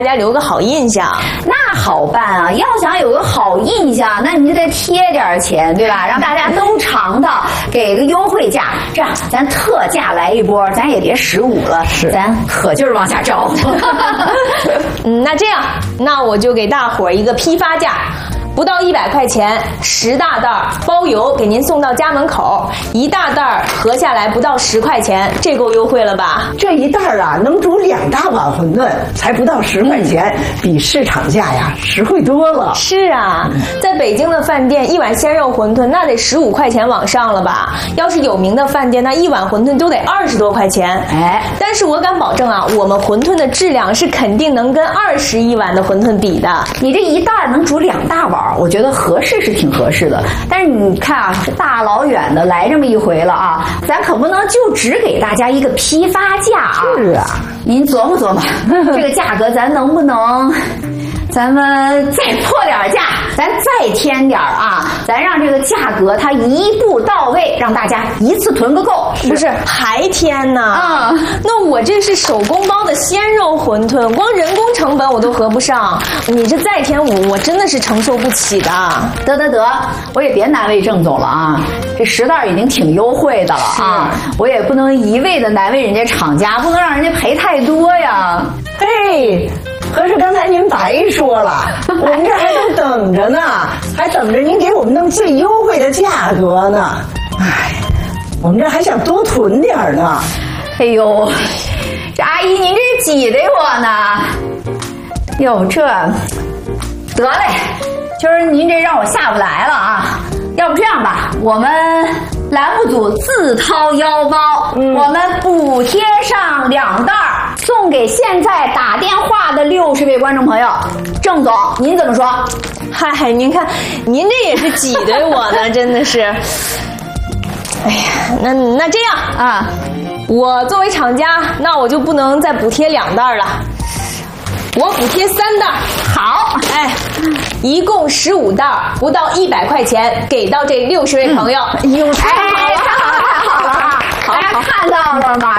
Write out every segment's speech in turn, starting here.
大家留个好印象。 那好办啊，要想有个好印象，那你就得贴点钱，对吧？让大家都尝到，给个优惠价，这样咱特价来一波，咱也别15了，咱可劲儿往下招。 那这样，那我就给大伙儿一个批发价。不到100块钱，10大袋包邮，给您送到家门口，1大袋合下来不到10块钱，这够优惠了吧？ 这一袋啊，能煮2大碗馄饨，才不到10块钱，比市场价呀实惠多了。 是啊，在北京的饭店，一碗鲜肉馄饨那得15块钱往上了吧？要是有名的饭店，那一碗馄饨都得20多块钱。 哎， 但是我敢保证啊，我们馄饨的质量是肯定能跟21碗的馄饨比的。 你这一袋能煮2大碗。我觉得合适是挺合适的，但是你看啊，这大老远的来这么一回了啊，咱可不能就只给大家一个批发价啊。 是啊， 您琢磨琢磨，这个价格咱能不能？咱们再破点价，咱再添点啊！咱让这个价格它一步到位，让大家一次囤个够。 不是还添呢？那我这是手工包的鲜肉馄饨，光人工成本我都合不上。你这再添我真的是承受不起的。 得，我也别难为郑总了啊！这10袋已经挺优惠的了啊，我也不能一味的难为人家厂家，不能让人家赔太多呀。 嘿。可是刚才您白说了，我们这还都等着呢，还等着您给我们弄最优惠的价格呢。哎，我们这还想多囤点呢。 哎呦，这阿姨您这挤得我呢。哟，这得嘞，今儿您这让我下不来了啊。要不这样吧，我们栏目组自掏腰包，我们补贴上2袋，送给现在打电话的60位观众朋友。郑总，您怎么说？ 嗨，您看，您这也是挤兑我呢，真的是。哎呀，那这样啊，我作为厂家，那我就不能再补贴2袋了。我补贴3袋，好，哎，一共15袋，不到100块钱，给到这60位朋友。 太好了啊！大家看到了吗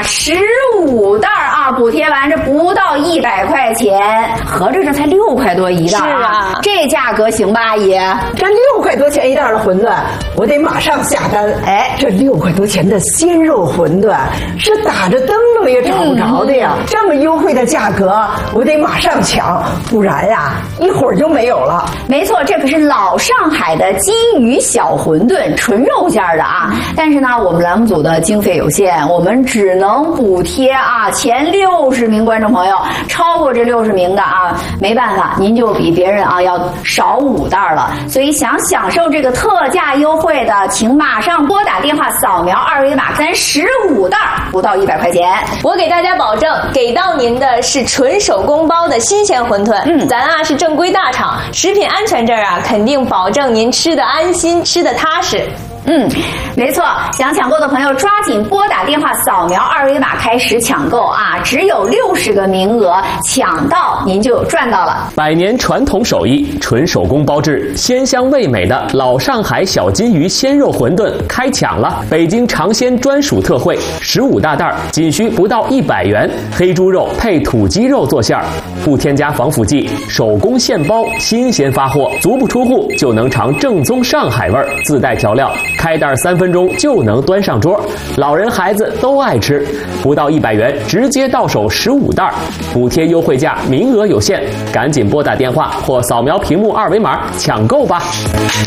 ？15袋啊，补贴完这不到100块钱，合着这才6块多一袋啊！ 是啊， 这价格行吧，阿姨？ 这6块多钱一袋的馄饨，我得马上下单。哎，这6块多钱的鲜肉馄饨是打着灯笼也找不着的呀！这么优惠的价格，我得马上抢，不然呀，一会儿就没有了。 没错，这可是老上海的金鱼小馄饨，纯肉馅的啊！但是呢，我们栏目组的经费有限，我们只能补贴啊前60名观众朋友，超过这60名的啊，没办法，您就比别人啊要少5袋了。所以想享受这个特价优惠的，请马上拨打电话扫描2维码，咱15袋不到100块钱。 我给大家保证，给到您的是纯手工包的新鲜馄饨。咱啊是正规大厂，食品安全这儿啊肯定保证您吃得安心，吃得踏实。 没错，想抢购的朋友抓紧拨打电话扫描2维码开始抢购啊！只有60个名额，抢到您就赚到了。 100年传统手艺，纯手工包制，鲜香味美的老上海小金鱼鲜肉馄饨开抢了！北京尝鲜专属特惠，15大袋，仅需不到100元，黑猪肉配土鸡肉做馅儿，不添加防腐剂，手工现包，新鲜发货，足不出户就能尝正宗上海味儿，自带调料。开袋3分钟就能端上桌，老人孩子都爱吃，不到100元直接到手15袋，补贴优惠价，名额有限，赶紧拨打电话或扫描屏幕2维码抢购吧。